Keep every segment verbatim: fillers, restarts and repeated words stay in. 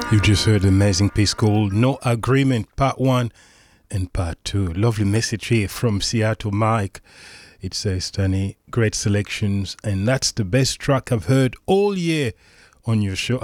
You just heard an amazing piece called No Agreement, Part one and Part two. Lovely message here from Seattle Mike. It says, Tani, great selections, and that's the best track I've heard all year on your show.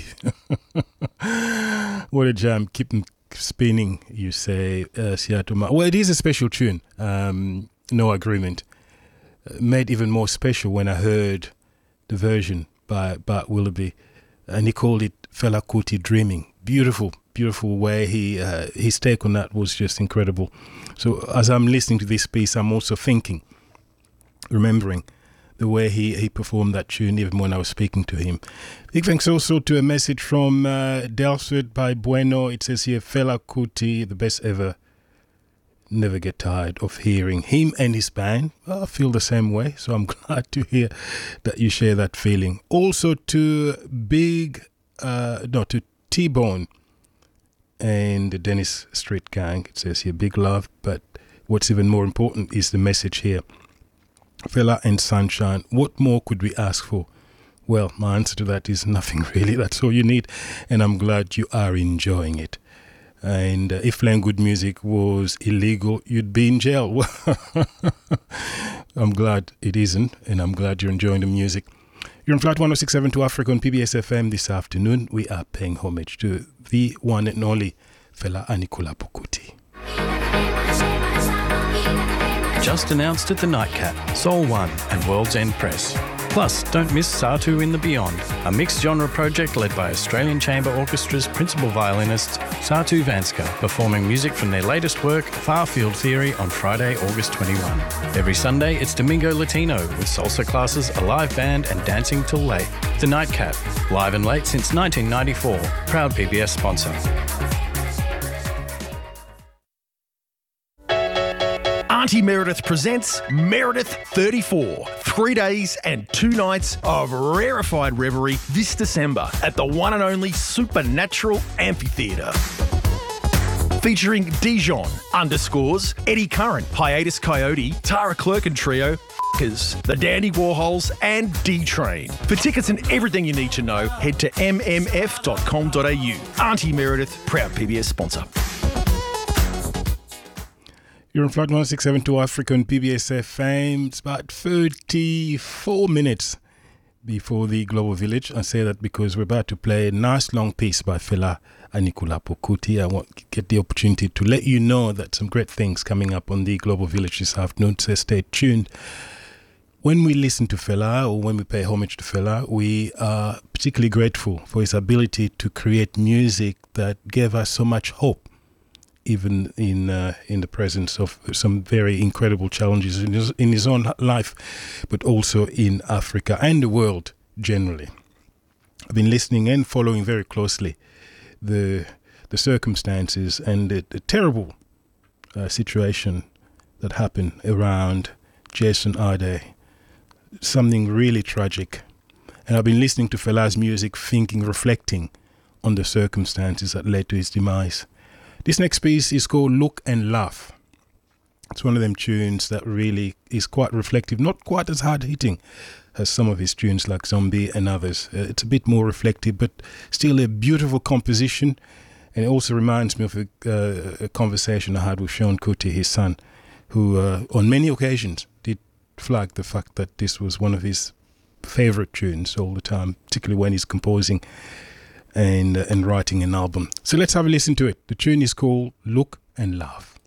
What a jam. Keep them spinning, you say, uh, Seattle Mike. Well, it is a special tune, um, No Agreement. Uh, made even more special when I heard the version by Bart Willoughby. And he called it Fela Kuti Dreaming. Beautiful, beautiful way. He uh, his take on that was just incredible. So as I'm listening to this piece, I'm also thinking, remembering the way he, he performed that tune even when I was speaking to him. Big thanks also to a message from uh, Delsford by Bueno. It says here, Fela Kuti, the best ever. Never get tired of hearing him and his band. Well, I feel the same way, so I'm glad to hear that you share that feeling. Also to Big, uh, no, to T-Bone and the Dennis Street Gang. It says here, big love, but what's even more important is the message here. Fela and Sunshine, what more could we ask for? Well, my answer to that is nothing really. That's all you need, and I'm glad you are enjoying it. And uh, if playing good music was illegal, you'd be in jail. I'm glad it isn't, and I'm glad you're enjoying the music. You're on Flight one oh six point seven to Africa on P B S F M this afternoon. We are paying homage to the one and only Fela Anikulapo Kuti. Just announced at the Nightcap, Soul One and World's End Press. Plus, don't miss Satu in the Beyond, a mixed genre project led by Australian Chamber Orchestra's principal violinists, Satu Vanska, performing music from their latest work, Far Field Theory, on Friday, August twenty-first. Every Sunday, it's Domingo Latino with salsa classes, a live band and dancing till late. The Nightcap, live and late since nineteen ninety-four. Proud P B S sponsor. Auntie Meredith presents Meredith thirty-four. Three days and two nights of rarefied revelry this December at the one and only Supernatural Amphitheatre. Featuring Dijon, Underscores, Eddie Current, Hiatus Coyote, Tara Clerk and Trio, F***ers, The Dandy Warhols and D-Train. For tickets and everything you need to know, head to m m f dot com dot a u. Auntie Meredith, proud P B S sponsor. You're on Flight one six seven to Africa on P B S F M. It's about thirty-four minutes before the Global Village. I say that because we're about to play a nice long piece by Fela Anikulapo Kuti. I want to get the opportunity to let you know that some great things coming up on the Global Village this afternoon, so stay tuned. When we listen to Fela, or when we pay homage to Fela, we are particularly grateful for his ability to create music that gave us so much hope, even in uh, in the presence of some very incredible challenges in his, in his own life, but also in Africa and the world generally. I've been listening and following very closely the the circumstances and the, the terrible uh, situation that happened around Jason Ade. Something really tragic. And I've been listening to Fela's music, thinking, reflecting on the circumstances that led to his demise. This next piece is called Look and Laugh. It's one of them tunes that really is quite reflective, not quite as hard-hitting as some of his tunes like Zombie and others. Uh, it's a bit more reflective, but still a beautiful composition. And it also reminds me of a, uh, a conversation I had with Sean Kuti, his son, who uh, on many occasions did flag the fact that this was one of his favorite tunes all the time, particularly when he's composing and uh, and writing an album. So let's have a listen to it. The tune is called Look and Laugh.